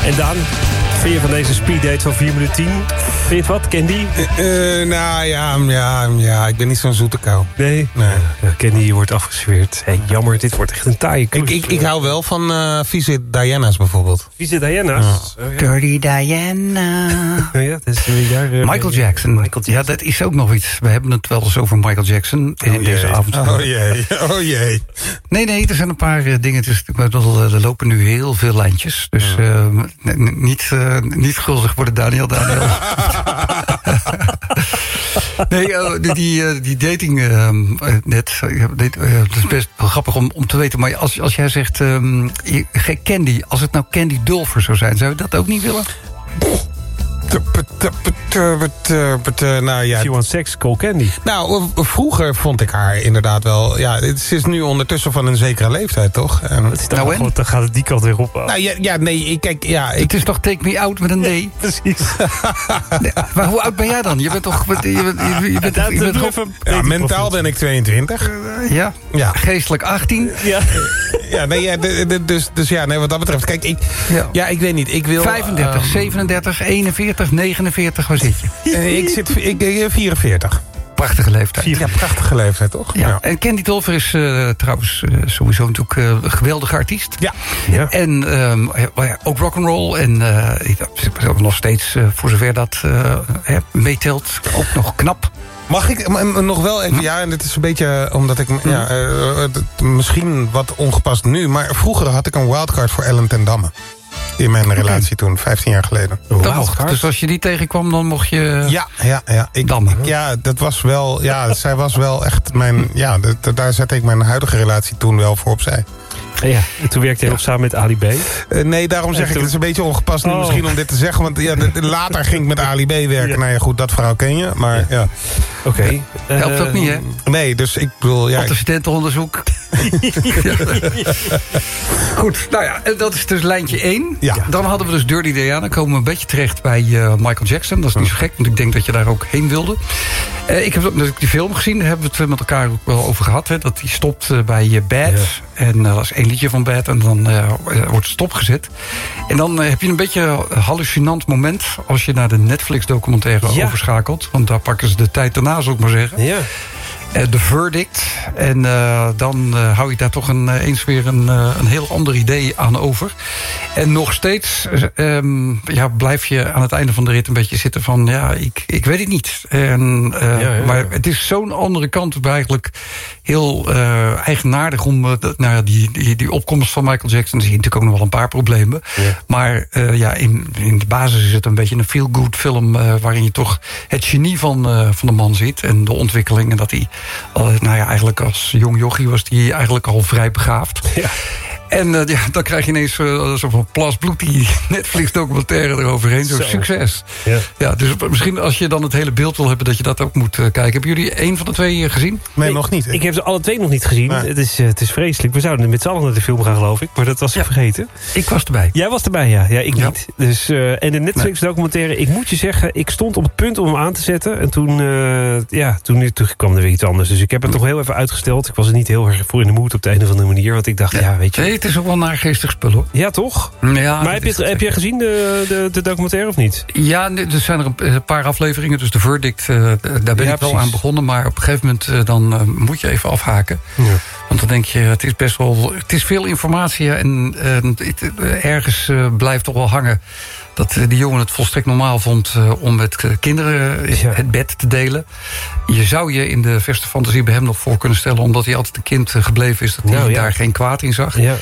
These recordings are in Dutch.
En Daan, vind je van deze speeddate van 4 minuten 10? Vind je het wat, Candy? Nou ja, ik ben niet zo'n zoete kou. Nee? Ja, Candy wordt afgesfeerd. Hey, jammer, dit wordt echt een taaie cruise. Ik hou wel van Visit Diana's bijvoorbeeld. Visit Diana's? Oh, ja. Dirty Diana. Ja, dat is een jaar, Michael Jackson. Ja, dat is ook nog iets. We hebben het wel eens over Michael Jackson in deze avond. Oh jee. Nee, er zijn een paar dingetjes. Er lopen nu heel veel lijntjes. Dus niet gulzig worden, Daniel. Nee, die dating net. Het is best wel grappig om te weten. Maar als jij zegt Candy, als het nou Candy Dulfer zou zijn, zou je dat ook niet willen? Nou ja. If you want sex, call Candy. Nou, vroeger vond ik haar inderdaad wel. Ja, het is nu ondertussen van een zekere leeftijd, toch? Dan gaat het die kant weer op. Het is toch Take Me Out met een D? Ja, precies. Nee, maar hoe oud ben jij dan? Je bent toch... Mentaal ben ik 22. Ja? Geestelijk 18. Wat dat betreft. Kijk, ik weet niet. Ik wil 35, 37, 41, 49, waar zit je? Ik 44. Prachtige leeftijd. Ja, prachtige leeftijd, toch? Ja. En Candy Dulfer is trouwens sowieso natuurlijk een geweldige artiest. Ja. En ook rock'n'roll. En nog steeds, voor zover dat meetelt, ook nog knap. Mag ik nog wel even... Ja, en dit is een beetje omdat ik... misschien wat ongepast nu... maar vroeger had ik een wildcard voor Ellen ten Damme. In mijn relatie toen, 15 jaar geleden. Dus als je die tegenkwam, dan mocht je... Ja. Dammen. Dat was wel... Ja, zij was wel echt mijn... Ja, daar zette ik mijn huidige relatie toen wel voor opzij. Ja, en toen werkte hij ook samen met Ali B. Nee, daarom zeg ik, het is een beetje ongepast nu misschien om dit te zeggen. Want later ging ik met Ali B werken. Ja. Nou ja, goed, dat verhaal ken je. Maar ja. Oké. Helpt ook niet, hè? Nee, dus ik bedoel... Ja, assistentenonderzoek. Goed, nou ja, dat is dus lijntje 1. Ja. Dan hadden we dus Dirty Diana. Dan komen we een beetje terecht bij Michael Jackson. Dat is niet zo gek, want ik denk dat je daar ook heen wilde. Ik heb natuurlijk die film gezien. Daar hebben we het met elkaar ook wel over gehad. Hè, dat die stopt bij Bad. Ja. En dat is 1 liedje van Bad. En dan wordt het stopgezet. En dan heb je een beetje een hallucinant moment... als je naar de Netflix-documentaire overschakelt. Want daar pakken ze de tijd daarna, zou ik maar zeggen. Ja. The Verdict. En dan hou je daar toch eens weer een heel ander idee aan over. En nog steeds blijf je aan het einde van de rit een beetje zitten van... ik weet het niet. Maar het is zo'n andere kant eigenlijk heel eigenaardig... om die opkomst van Michael Jackson... er zijn natuurlijk ook nog wel een paar problemen. Ja. Maar in de basis is het een beetje een feel-good film... waarin je toch het genie van de man ziet... en de ontwikkeling en dat hij... eigenlijk als jong jochie was hij eigenlijk al vrij begaafd. Ja. En dan krijg je ineens zo'n plas bloed... die Netflix-documentaire eroverheen. Zo'n succes. Ja, dus misschien als je dan het hele beeld wil hebben... dat je dat ook moet kijken. Hebben jullie 1 van de 2 gezien? Nee, nog niet. Ik heb ze alle 2 nog niet gezien. Nee. Het is vreselijk. We zouden met z'n allen naar de film gaan, geloof ik. Maar dat was ik vergeten. Ik was erbij. Jij was erbij, ja. Ik niet. Dus, en de Netflix-documentaire... Ik moet je zeggen, ik stond op het punt om hem aan te zetten. En toen kwam er weer iets anders. Dus ik heb het nog heel even uitgesteld. Ik was er niet heel erg voor in de mood op de een of andere manier. Want ik dacht, weet je... Nee, het is ook wel naargeestig spul, hoor. Ja, toch? Ja, maar heb je gezien de documentaire of niet? Ja, er zijn er een paar afleveringen. Dus de Verdict, daar ben ik wel aan begonnen. Maar op een gegeven moment dan moet je even afhaken. Ja. Want dan denk je, het is veel informatie. En ergens blijft toch wel hangen... dat die jongen het volstrekt normaal vond om met kinderen het bed te delen. Je zou je in de verste fantasie bij hem nog voor kunnen stellen... omdat hij altijd een kind gebleven is, dat hij daar geen kwaad in zag. Ja.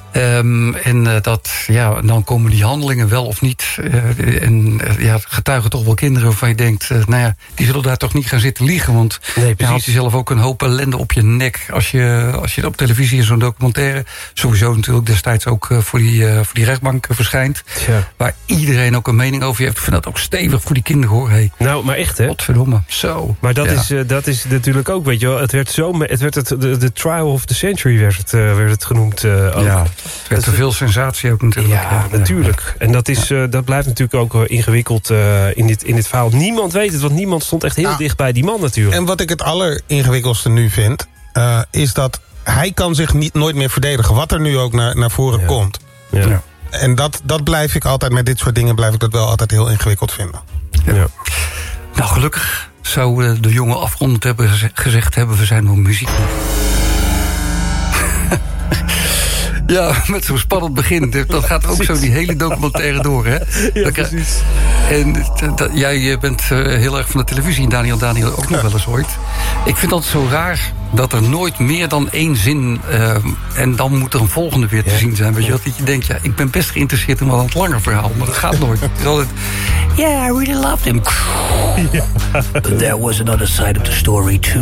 Dan komen die handelingen wel of niet. Getuigen toch wel kinderen waarvan je denkt... die zullen daar toch niet gaan zitten liegen. Want je haalt jezelf ook een hoop ellende op je nek. Als je op televisie in zo'n documentaire... sowieso natuurlijk destijds ook voor die rechtbank verschijnt... waar iedereen ook een mening over heeft. Ik vind dat ook stevig voor die kinderen, hoor. Hey. Nou, maar echt, hè? Godverdomme. Zo. Maar dat is natuurlijk ook, weet je wel... Het werd de trial of the century werd het genoemd ook. Ja. Het werd te veel sensatie ook natuurlijk. Ja, natuurlijk. En dat blijft natuurlijk ook ingewikkeld in dit verhaal. Niemand weet het, want niemand stond echt heel dicht bij die man natuurlijk. En wat ik het alleringewikkeldste nu vind... is dat hij kan zich nooit meer verdedigen. Wat er nu ook naar voren komt. Ja. En dat blijf ik altijd, met dit soort dingen blijf ik dat wel altijd heel ingewikkeld vinden. Ja. Nou, gelukkig zou de jongen afrondend hebben gezegd hebben... we zijn nog muziek. Ja, met zo'n spannend begin. Dat gaat ook zo die hele documentaire door, hè? Ja, precies. En jij bent heel erg van de televisie, Daniel ook nog wel eens ooit. Ik vind dat zo raar dat er nooit meer dan 1 zin... en dan moet er een volgende weer te zien zijn. Weet je, dat je denkt, ja, ik ben best geïnteresseerd in wel een langer verhaal... maar dat gaat nooit. Het is altijd... Yeah, I really loved him. But there was another side of the story too.